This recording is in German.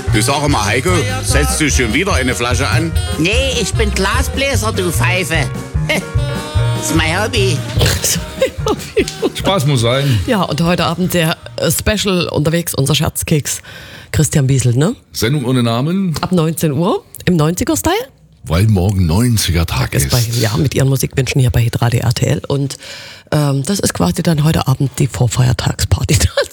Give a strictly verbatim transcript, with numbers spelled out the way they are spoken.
Du, sag mal, Heiko, setzt du schon wieder eine Flasche an? Nee, ich bin Glasbläser, du Pfeife. Das ist mein Hobby. Spaß muss sein. Ja, und heute Abend der äh, Special unterwegs, unser Scherzkeks Christian Biesel, ne? Sendung ohne Namen, Ab neunzehn Uhr im neunziger-Style. weil morgen neunziger-Tag Ist ist. bei, ja, mit ihren Musikwünschen hier bei Hitradio R T L. Und ähm, das ist quasi dann heute Abend die Vorfeiertagsparty.